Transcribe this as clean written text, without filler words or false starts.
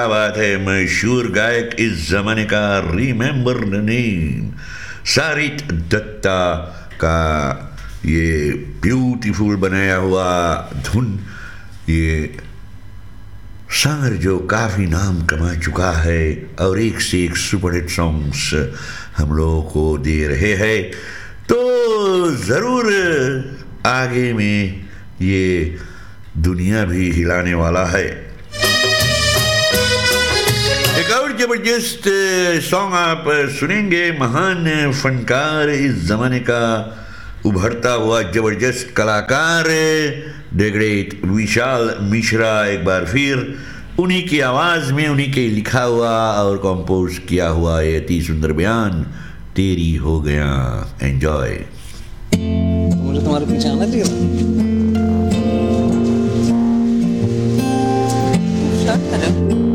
क्या बात है, मशहूर गायक इस जमाने का, रिमेंबर द नेम, सारित दत्ता का ये ब्यूटीफुल बनाया हुआ धुन, ये सिंगर जो काफ़ी नाम कमा चुका है और एक से एक सुपरहिट सॉन्ग्स हम लोगों को दे रहे हैं। तो ज़रूर आगे में ये दुनिया भी हिलाने वाला है। एक और जबरदस्त सॉन्ग आप सुनेंगे, महान फनकार, इस जमाने का उभरता हुआ जबरदस्त कलाकार द ग्रेट विशाल मिश्रा, एक बार फिर उन्हीं की आवाज़ में, उन्हीं के लिखा हुआ और कंपोज किया हुआ ये अति सुंदर बयान, तेरी हो गया। एंजॉय। मुझे तुम्हारे पीछे आना चाहिए था।